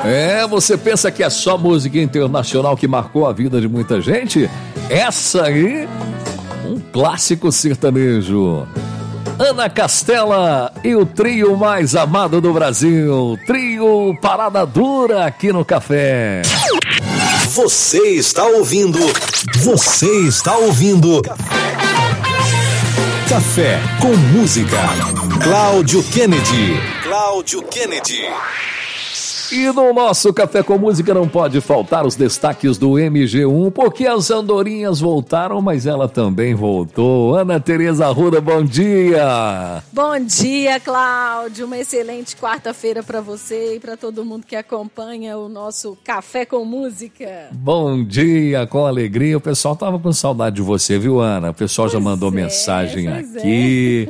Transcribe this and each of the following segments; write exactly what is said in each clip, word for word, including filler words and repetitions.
É, você pensa que é só música internacional que marcou a vida de muita gente? Essa aí, um clássico sertanejo. Ana Castela e o trio mais amado do Brasil, trio Parada Dura aqui no Café. Você está ouvindo, você está ouvindo Café com Música. Cláudio Kennedy. Cláudio Kennedy. E no nosso Café com Música não pode faltar os destaques do M G um, porque as andorinhas voltaram, mas ela também voltou. Ana Tereza Arruda, bom dia! Bom dia, Cláudio! Uma excelente quarta-feira para você e para todo mundo que acompanha o nosso Café com Música. Bom dia, com alegria. O pessoal tava com saudade de você, viu, Ana? O pessoal pois já mandou é, mensagem aqui.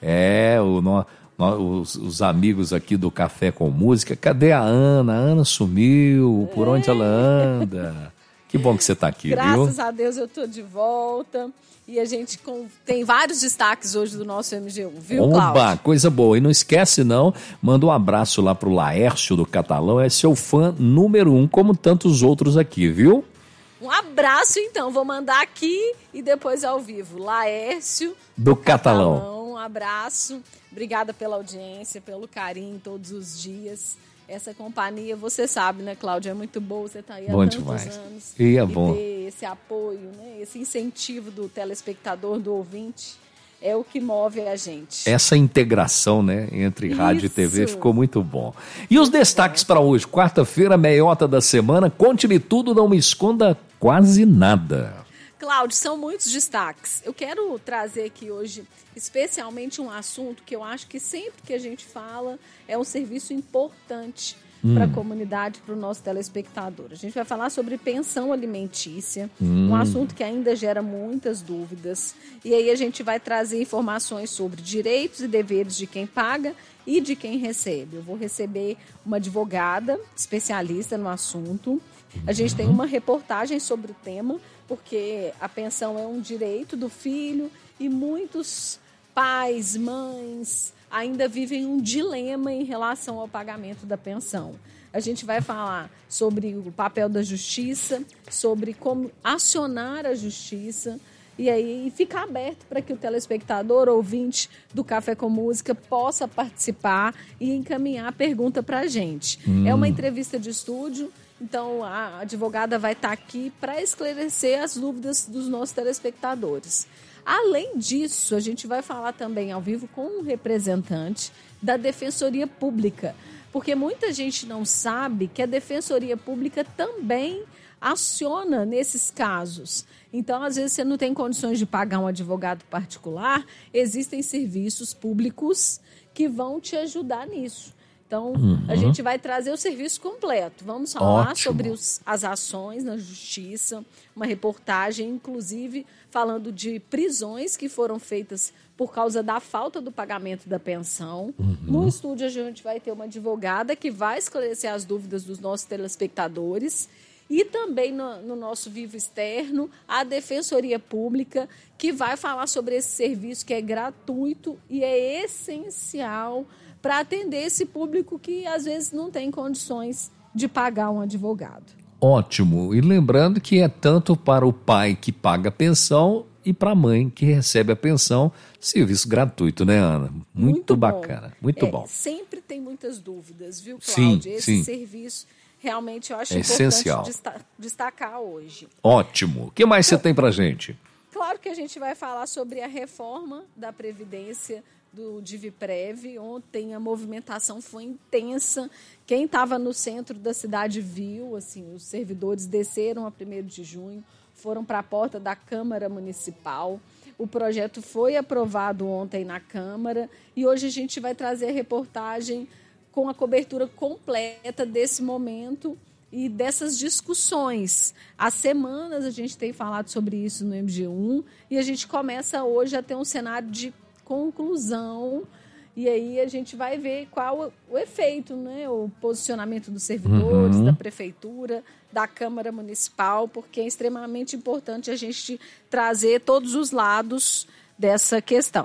É, é o nosso... Os, os amigos aqui do Café com Música, cadê a Ana? A Ana sumiu, por onde ela anda? Que bom que você está aqui, Graças viu? Graças a Deus eu estou de volta e a gente com, tem vários destaques hoje do nosso M G um, viu, Cláudio? Oba, coisa boa. E não esquece não, manda um abraço lá pro Laércio do Catalão, é seu fã número um, como tantos outros aqui, viu? Um abraço então, vou mandar aqui e depois ao vivo. Laércio do, do Catalão. Catalão. Um abraço, obrigada pela audiência, pelo carinho todos os dias. Essa companhia, você sabe, né, Cláudia, é muito boa, você está aí há bom tantos demais. anos. E é e bom. ter esse apoio, né, esse incentivo do telespectador, do ouvinte, é o que move a gente. Essa integração, né, entre Isso. rádio e T V ficou muito bom. E os destaques é. para hoje, quarta-feira, meiota da semana, conte-me tudo, não me esconda quase nada. Cláudio, são muitos destaques. Eu quero trazer aqui hoje especialmente um assunto que eu acho que sempre que a gente fala é um serviço importante hum. para a comunidade, para o nosso telespectador. A gente vai falar sobre pensão alimentícia, hum. um assunto que ainda gera muitas dúvidas. E aí a gente vai trazer informações sobre direitos e deveres de quem paga e de quem recebe. Eu vou receber uma advogada especialista no assunto. A gente tem uma reportagem sobre o tema, porque a pensão é um direito do filho e muitos pais, mães ainda vivem um dilema em relação ao pagamento da pensão. A gente vai falar sobre o papel da justiça, sobre como acionar a justiça e aí ficar aberto para que o telespectador, ouvinte do Café com Música, possa participar e encaminhar a pergunta para a gente. Hum. É uma entrevista de estúdio. Então, a advogada vai estar aqui para esclarecer as dúvidas dos nossos telespectadores. Além disso, a gente vai falar também ao vivo com um representante da Defensoria Pública, porque muita gente não sabe que a Defensoria Pública também aciona nesses casos. Então, às vezes, você não tem condições de pagar um advogado particular, existem serviços públicos que vão te ajudar nisso. Então, uhum. a gente vai trazer o serviço completo. Vamos falar Ótimo. sobre os, as ações na justiça, uma reportagem, inclusive, falando de prisões que foram feitas por causa da falta do pagamento da pensão. Uhum. No estúdio, a gente vai ter uma advogada que vai esclarecer as dúvidas dos nossos telespectadores. E também no, no nosso Vivo Externo, a Defensoria Pública, que vai falar sobre esse serviço que é gratuito e é essencial para atender esse público que, às vezes, não tem condições de pagar um advogado. Ótimo. E lembrando que é tanto para o pai que paga a pensão e para a mãe que recebe a pensão, serviço gratuito, né, Ana? Muito, muito bacana, muito é, bom. Sempre tem muitas dúvidas, viu, Sim, Cláudia? Esse sim. serviço, realmente, eu acho é importante essencial. Desta- destacar hoje. Ótimo. O que mais você tem para gente? Claro que a gente vai falar sobre a reforma da Previdência do Diviprev. Ontem a movimentação foi intensa. Quem estava no centro da cidade viu, assim, os servidores desceram a primeiro de junho, foram para a porta da Câmara Municipal. O projeto foi aprovado ontem na Câmara e hoje a gente vai trazer a reportagem com a cobertura completa desse momento e dessas discussões. Há semanas a gente tem falado sobre isso no M G um e a gente começa hoje a ter um cenário de conclusão e aí a gente vai ver qual o efeito, né? O posicionamento dos servidores, uhum. da Prefeitura, da Câmara Municipal, porque é extremamente importante a gente trazer todos os lados dessa questão.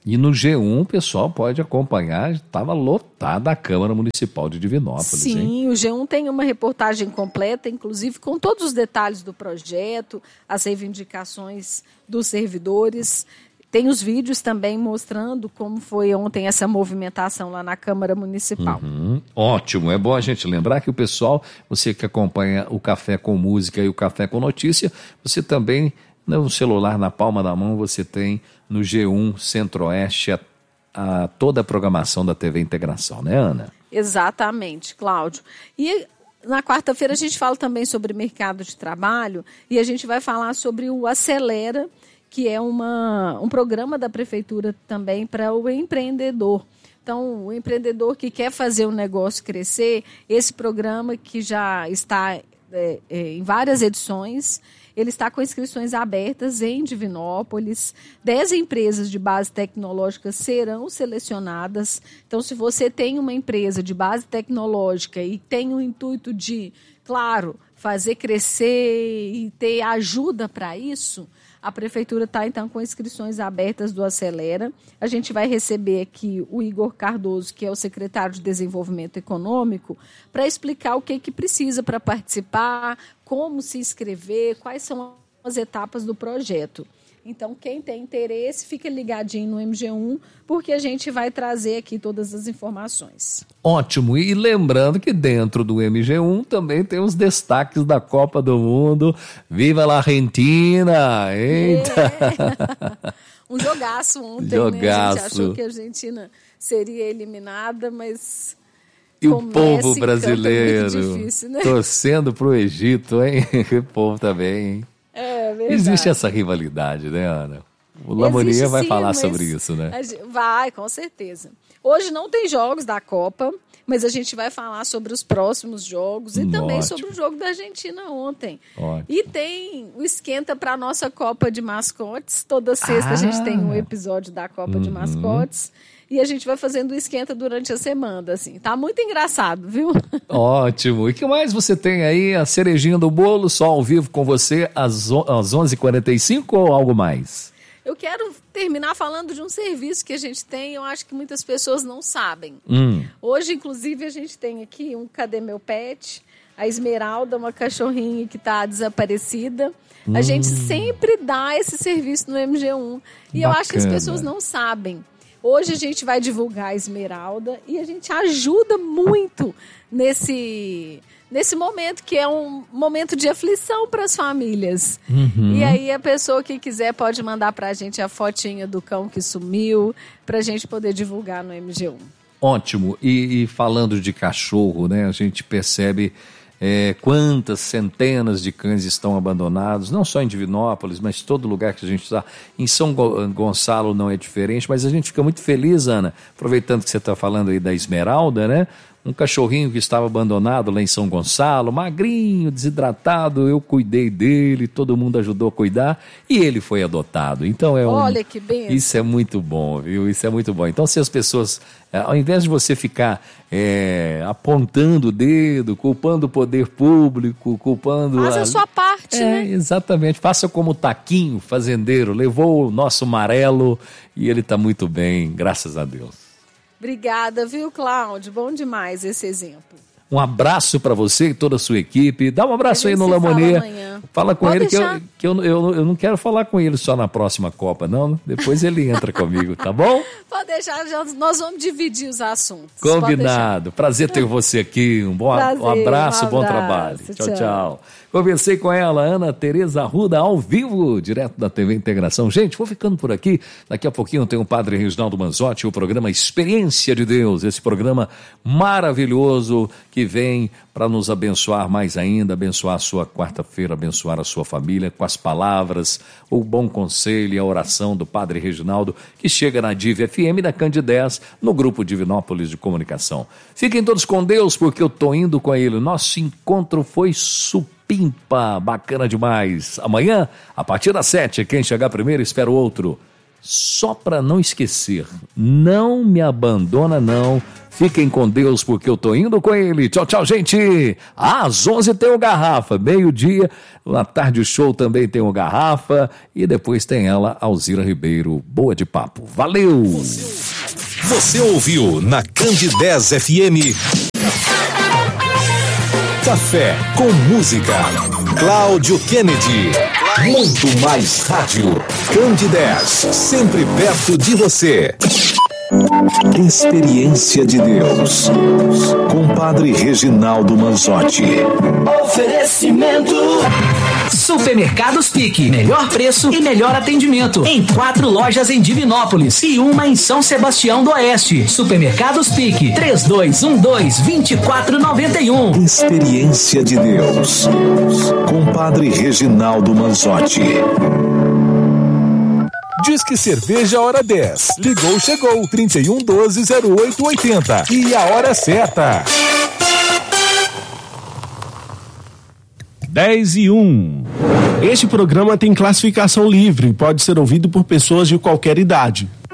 E no G um o pessoal pode acompanhar, estava lotada a Câmara Municipal de Divinópolis. Sim, hein? O G um tem uma reportagem completa, inclusive com todos os detalhes do projeto, as reivindicações dos servidores. Tem os vídeos também mostrando como foi ontem essa movimentação lá na Câmara Municipal. Uhum, ótimo, é bom a gente lembrar que o pessoal, você que acompanha o Café com Música e o Café com Notícia, você também, no celular, na palma da mão, você tem no G um Centro-Oeste a, a, toda a programação da T V Integração, né, Ana? Exatamente, Cláudio. E na quarta-feira a gente fala também sobre mercado de trabalho e a gente vai falar sobre o Acelera, que é uma, um programa da Prefeitura também para o empreendedor. Então, o empreendedor que quer fazer o negócio crescer, esse programa que já está é, é, em várias edições, ele está com inscrições abertas em Divinópolis. Dez empresas de base tecnológica serão selecionadas. Então, se você tem uma empresa de base tecnológica e tem o intuito de, claro, fazer crescer e ter ajuda para isso, a Prefeitura está, então, com inscrições abertas do Acelera. A gente vai receber aqui o Igor Cardoso, que é o secretário de Desenvolvimento Econômico, para explicar o que, que precisa para participar, como se inscrever, quais são as etapas do projeto. Então, quem tem interesse, fica ligadinho no M G um, porque a gente vai trazer aqui todas as informações. Ótimo, e lembrando que dentro do M G um também tem os destaques da Copa do Mundo. Viva a Argentina! Eita! É. Um jogaço ontem, jogaço. Né? A gente achou que a Argentina seria eliminada, mas... E o povo brasileiro, é muito difícil, né? Torcendo pro Egito, hein? O povo também, hein? É verdade. Existe essa rivalidade, né, Ana? O Lamonia vai sim, falar sobre isso, né? Vai, com certeza. Hoje não tem jogos da Copa, mas a gente vai falar sobre os próximos jogos e Ótimo. Também sobre o jogo da Argentina ontem. Ótimo. E tem o esquenta para a nossa Copa de Mascotes. Toda sexta ah. a gente tem um episódio da Copa uhum. de Mascotes. E a gente vai fazendo o esquenta durante a semana, assim. Tá muito engraçado, viu? Ótimo. E o que mais você tem aí? A cerejinha do bolo, só ao vivo com você às onze e quarenta e cinco ou algo mais? Eu quero terminar falando de um serviço que a gente tem, eu acho que muitas pessoas não sabem. Hum. Hoje, inclusive, a gente tem aqui um Cadê Meu Pet? A Esmeralda, uma cachorrinha que está desaparecida. Hum. A gente sempre dá esse serviço no M G um. E Bacana. Eu acho que as pessoas não sabem. Hoje a gente vai divulgar a Esmeralda e a gente ajuda muito nesse, nesse momento, que é um momento de aflição para as famílias. Uhum. E aí a pessoa que quiser pode mandar para a gente a fotinha do cão que sumiu, para a gente poder divulgar no M G um. Ótimo. E, e falando de cachorro, né, a gente percebe... É, quantas centenas de cães estão abandonados, não só em Divinópolis, mas todo lugar que a gente está. Em São Gonçalo não é diferente, mas a gente fica muito feliz, Ana, aproveitando que você está falando aí da Esmeralda, né? Um cachorrinho que estava abandonado lá em São Gonçalo, magrinho, desidratado, eu cuidei dele, todo mundo ajudou a cuidar e ele foi adotado. Então é um... Olha que bem. Isso é muito bom, viu? Isso é muito bom. Então se as pessoas, ao invés de você ficar é, apontando o dedo, culpando o poder público, culpando... Faça a, a sua parte, é, né? Exatamente. Faça como o Taquinho, fazendeiro, levou o nosso amarelo e ele está muito bem, graças a Deus. Obrigada, viu, Cláudio? Bom demais esse exemplo. Um abraço para você e toda a sua equipe. Dá um abraço aí no Lamonia. Fala, fala com Pode ele deixar. que, eu, que eu, eu, eu não quero falar com ele só na próxima Copa, não. Depois ele entra comigo, tá bom? Pode deixar, nós vamos dividir os assuntos. Combinado. Prazer ter você aqui. Um, bom, Prazer, um abraço, um bom abraço. trabalho. Tchau, tchau. tchau. tchau. Conversei com ela, Ana Tereza Arruda, ao vivo, direto da T V Integração. Gente, vou ficando por aqui. Daqui a pouquinho tem o Padre Reginaldo Manzotti, o programa Experiência de Deus. Esse programa maravilhoso que vem para nos abençoar mais ainda, abençoar a sua quarta-feira, abençoar a sua família com as palavras, o bom conselho e a oração do Padre Reginaldo, que chega na Div F M da Candidez, no grupo Divinópolis de Comunicação. Fiquem todos com Deus, porque eu tô indo com ele. Nosso encontro foi supimpa, bacana demais. Amanhã, a partir das sete, quem chegar primeiro espera o outro. só para não esquecer. Não me abandona, não. Fiquem com Deus, porque eu tô indo com ele. Tchau, tchau, gente. Ah, às onze tem o Garrafa. Meio-dia, na tarde show também tem o Garrafa. E depois tem ela, Alzira Ribeiro. Boa de papo. Valeu! Você ouviu na Candidez F M... Café com Música. Cláudio Kennedy. Muito mais rádio. Candidez, sempre perto de você. Experiência de Deus. Com Padre Reginaldo Manzotti. Oferecimento Supermercados Pique, melhor preço e melhor atendimento, em quatro lojas em Divinópolis e uma em São Sebastião do Oeste. Supermercados Pique, três dois um dois, dois quatro nove um. Experiência de Deus, com Padre Reginaldo Manzotti. Disque Cerveja Hora dez. Ligou, chegou, trinta e um, doze, zero oito, oitenta. E a hora certa. dez e um. Este programa tem classificação livre e pode ser ouvido por pessoas de qualquer idade.